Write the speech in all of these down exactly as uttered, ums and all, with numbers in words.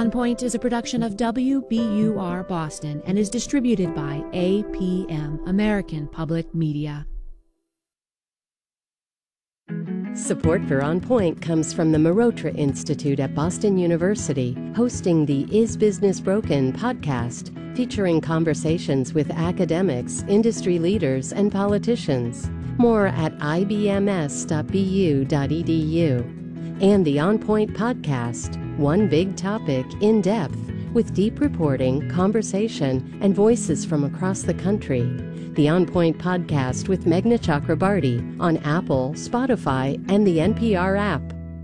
On Point is a production of W B U R Boston and is distributed by A P M, American Public Media. Support for On Point comes from the Marotra Institute at Boston University, hosting the Is Business Broken podcast, featuring conversations with academics, industry leaders, and politicians. More at I B M S dot B U dot E D U. And the On Point podcast, one big topic in depth, with deep reporting, conversation, and voices from across the country. The On Point podcast with Meghna Chakrabarti on Apple, Spotify, and the N P R app.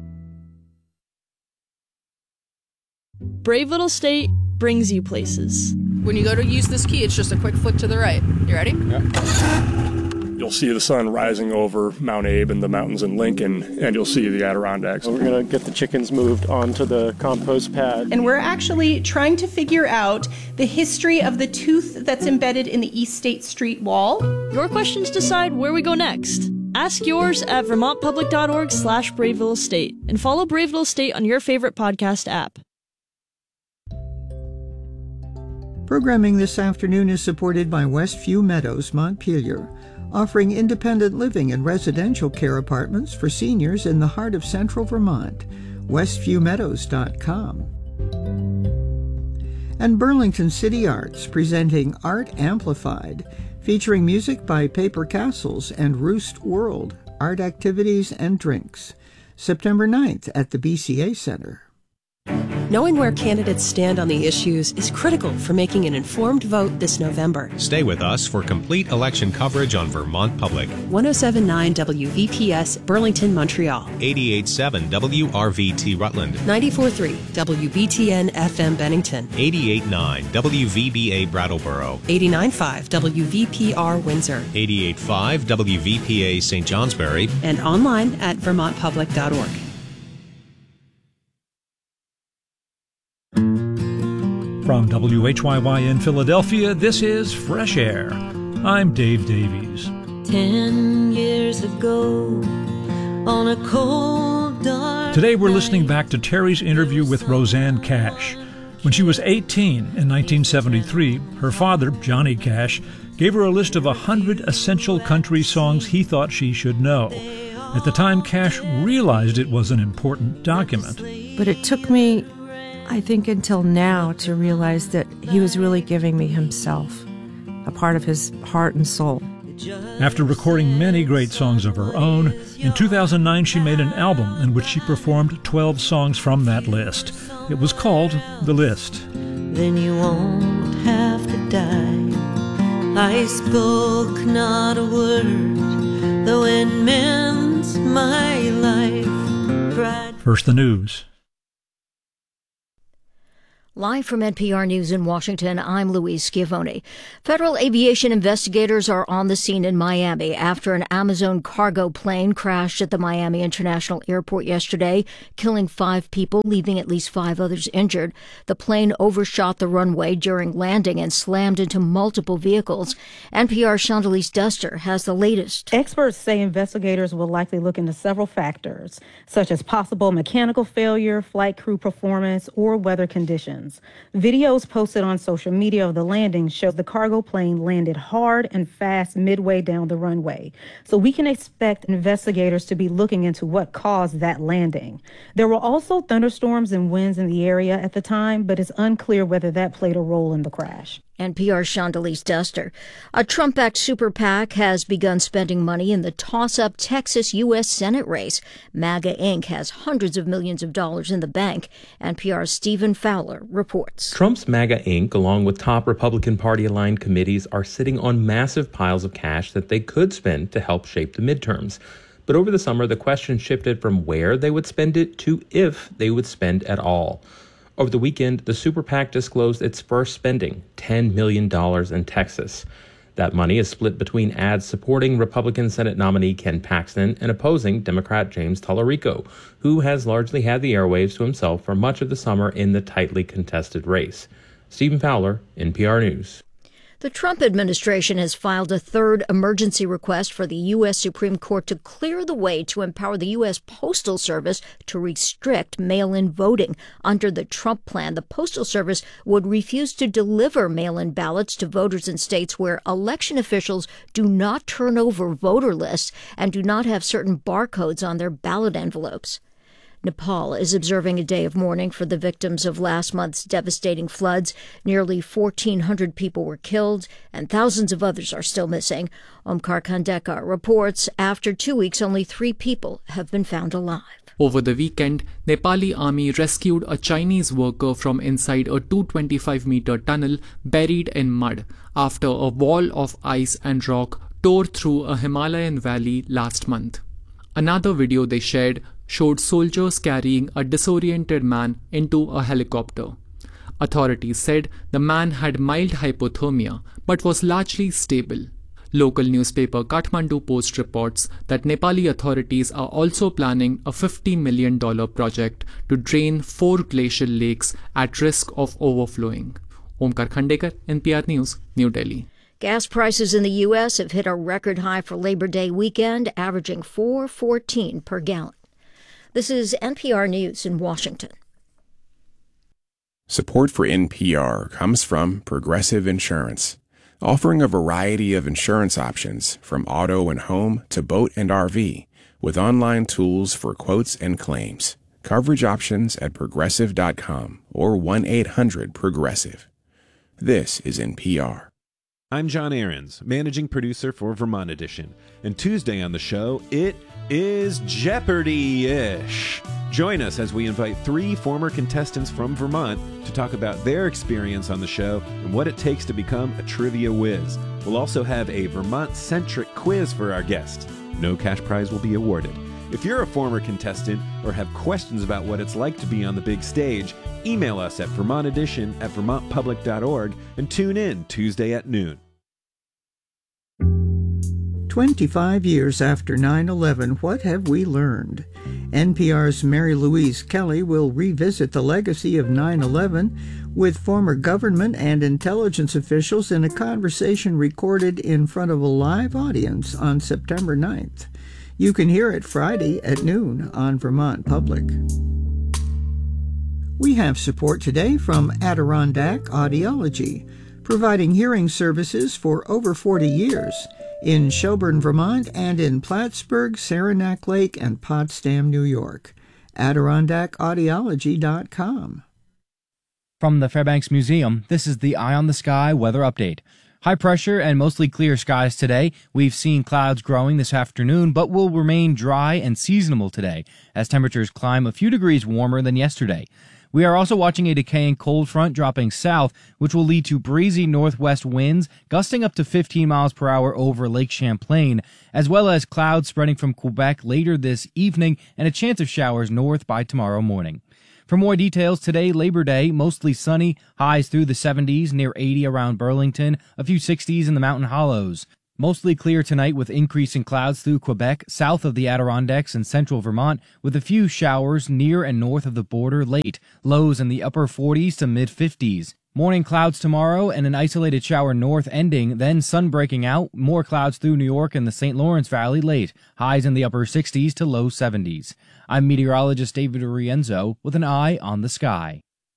Brave Little State brings you places. When you go to use this key, it's just a quick flick to the right. You ready? Yeah. You'll see the sun rising over Mount Abe and the mountains in Lincoln, and you'll see the Adirondacks. We're going to get the chickens moved onto the compost pad. And we're actually trying to figure out the history of the tooth that's embedded in the East State Street wall. Your questions decide where we go next. Ask yours at vermontpublic.org slash Brave Little State and follow Brave Little State on your favorite podcast app. Programming this afternoon is supported by Westview Meadows, Montpelier, offering independent living and residential care apartments for seniors in the heart of central Vermont. westview meadows dot com. And Burlington City Arts, presenting Art Amplified, featuring music by Paper Castles and Roost World, art activities and drinks. September ninth at the B C A Center. Knowing where candidates stand on the issues is critical for making an informed vote this November. Stay with us for complete election coverage on Vermont Public. one oh seven point nine W V P S, Burlington, Montreal. eighty-eight point seven W R V T Rutland. ninety-four point three W B T N F M Bennington. eighty-eight point nine W V B A Brattleboro. eighty-nine point five W V P R Windsor. eighty-eight point five W V P A Saint Johnsbury. And online at vermont public dot org. From W H Y Y in Philadelphia, this is Fresh Air. I'm Dave Davies. Ten years ago, on a cold, dark Today we're listening back to Terry's interview with Rosanne Cash. When she was eighteen in nineteen seventy-three, her father, Johnny Cash, gave her a list of one hundred essential country songs he thought she should know. At the time, Cash realized it was an important document. But it took me, I think, until now to realize that he was really giving me himself, a part of his heart and soul. After recording many great songs of her own, in two thousand nine she made an album in which she performed twelve songs from that list. It was called The List. Then you won't have to die. I spoke not a word, though it meant my life. Pride. First, the news. Live from N P R News in Washington, I'm Louise Schiavone. Federal aviation investigators are on the scene in Miami after an Amazon cargo plane crashed at the Miami International Airport yesterday, killing five people, leaving at least five others injured. The plane overshot the runway during landing and slammed into multiple vehicles. N P R's Chandalise Duster has the latest. Experts say investigators will likely look into several factors, such as possible mechanical failure, flight crew performance, or weather conditions. Videos posted on social media of the landing show the cargo plane landed hard and fast midway down the runway. So we can expect investigators to be looking into what caused that landing. There were also thunderstorms and winds in the area at the time, but it's unclear whether that played a role in the crash. N P R's Chandalise Duster. A Trump-backed super PAC has begun spending money in the toss-up Texas U S Senate race. MAGA Incorporated has hundreds of millions of dollars in the bank. N P R's Stephen Fowler reports. Trump's MAGA Incorporated, along with top Republican Party-aligned committees, are sitting on massive piles of cash that they could spend to help shape the midterms. But over the summer, the question shifted from where they would spend it to if they would spend at all. Over the weekend, the Super PAC disclosed its first spending, ten million dollars in Texas. That money is split between ads supporting Republican Senate nominee Ken Paxton and opposing Democrat James Tallarico, who has largely had the airwaves to himself for much of the summer in the tightly contested race. Stephen Fowler, N P R News. The Trump administration has filed a third emergency request for the U S Supreme Court to clear the way to empower the U S Postal Service to restrict mail-in voting. Under the Trump plan, the Postal Service would refuse to deliver mail-in ballots to voters in states where election officials do not turn over voter lists and do not have certain barcodes on their ballot envelopes. Nepal is observing a day of mourning for the victims of last month's devastating floods. Nearly fourteen hundred people were killed, and thousands of others are still missing. Omkar Khandekar reports after two weeks, only three people have been found alive. Over the weekend, Nepali army rescued a Chinese worker from inside a two hundred twenty-five meter tunnel buried in mud after a wall of ice and rock tore through a Himalayan valley last month. Another video they shared showed soldiers carrying a disoriented man into a helicopter. Authorities said the man had mild hypothermia but was largely stable. Local newspaper Kathmandu Post reports that Nepali authorities are also planning a fifty million dollars project to drain four glacial lakes at risk of overflowing. Omkar Khandekar, N P R News, New Delhi. Gas prices in the U S have hit a record high for Labor Day weekend, averaging four dollars and fourteen cents per gallon. This is N P R News in Washington. Support for N P R comes from Progressive Insurance, offering a variety of insurance options from auto and home to boat and R V, with online tools for quotes and claims. Coverage options at progressive dot com or one eight hundred progressive. This is N P R. I'm John Ahrens, managing producer for Vermont Edition, and Tuesday on the show, it is Jeopardy-ish. Join us as we invite three former contestants from Vermont to talk about their experience on the show and what it takes to become a trivia whiz. We'll also have a Vermont-centric quiz for our guests. No cash prize will be awarded. If you're a former contestant or have questions about what it's like to be on the big stage, email us at vermont edition at vermont public dot org and tune in Tuesday at noon. twenty-five years after nine eleven, what have we learned? N P R's Mary Louise Kelly will revisit the legacy of nine eleven with former government and intelligence officials in a conversation recorded in front of a live audience on September ninth. You can hear it Friday at noon on Vermont Public. We have support today from Adirondack Audiology, providing hearing services for over forty years in Shelburne, Vermont, and in Plattsburgh, Saranac Lake, and Potsdam, New York. Adirondack Audiology dot com. From the Fairbanks Museum, this is the Eye on the Sky weather update. High pressure and mostly clear skies today. We've seen clouds growing this afternoon, but will remain dry and seasonable today as temperatures climb a few degrees warmer than yesterday. We are also watching a decaying cold front dropping south, which will lead to breezy northwest winds gusting up to fifteen miles per hour over Lake Champlain, as well as clouds spreading from Quebec later this evening and a chance of showers north by tomorrow morning. For more details, today, Labor Day, mostly sunny, highs through the seventies, near eighty around Burlington, a few sixties in the Mountain Hollows. Mostly clear tonight with increasing clouds through Quebec, south of the Adirondacks and central Vermont, with a few showers near and north of the border late. Lows in the upper forties to mid-fifties. Morning clouds tomorrow and an isolated shower north ending, then sun breaking out, more clouds through New York and the Saint Lawrence Valley late. Highs in the upper sixties to low seventies. I'm meteorologist David Rienzo with an eye on the sky.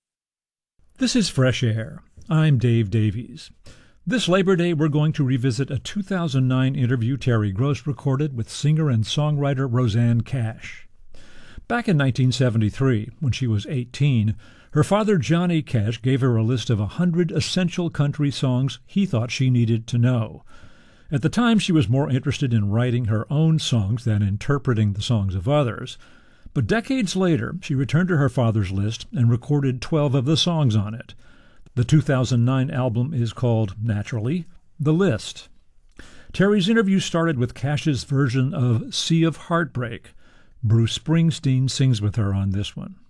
This is Fresh Air. I'm Dave Davies. This Labor Day, we're going to revisit a two thousand nine interview Terry Gross recorded with singer and songwriter Rosanne Cash. Back in nineteen seventy-three, when she was eighteen, her father Johnny Cash gave her a list of a hundred essential country songs he thought she needed to know. At the time, she was more interested in writing her own songs than interpreting the songs of others. But decades later, she returned to her father's list and recorded twelve of the songs on it. The two thousand nine album is called, naturally, The List. Terry's interview started with Cash's version of Sea of Heartbreak. Bruce Springsteen sings with her on this one.